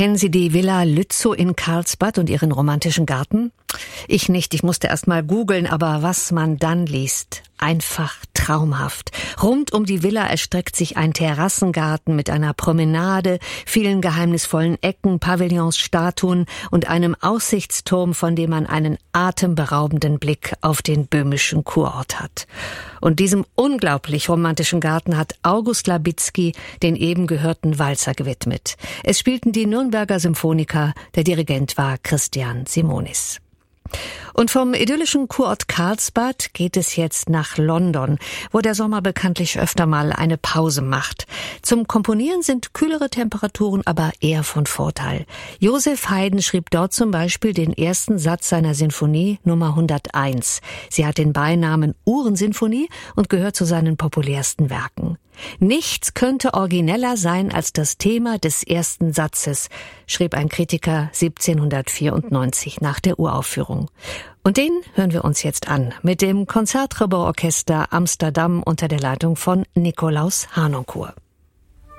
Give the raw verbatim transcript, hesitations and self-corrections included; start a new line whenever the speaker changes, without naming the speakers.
Kennen Sie die Villa Lützow in Karlsbad und ihren romantischen Garten? Ich nicht, ich musste erst mal googeln, aber was man dann liest, einfach traumhaft. Rund um die Villa erstreckt sich ein Terrassengarten mit einer Promenade, vielen geheimnisvollen Ecken, Pavillons, Statuen und einem Aussichtsturm, von dem man einen atemberaubenden Blick auf den böhmischen Kurort hat. Und diesem unglaublich romantischen Garten hat August Labitzky den eben gehörten Walzer gewidmet. Es spielten die Nürnberger Symphoniker, der Dirigent war Christian Simonis. Und vom idyllischen Kurort Karlsbad geht es jetzt nach London, wo der Sommer bekanntlich öfter mal eine Pause macht. Zum Komponieren sind kühlere Temperaturen aber eher von Vorteil. Joseph Haydn schrieb dort zum Beispiel den ersten Satz seiner Sinfonie Nummer hunderteins. Sie hat den Beinamen Uhrensinfonie und gehört zu seinen populärsten Werken. Nichts könnte origineller sein als das Thema des ersten Satzes, schrieb ein Kritiker siebzehnhundertvierundneunzig nach der Uraufführung. Und den hören wir uns jetzt an mit dem Concertgebouw Orchester Amsterdam unter der Leitung von Nikolaus Harnoncourt.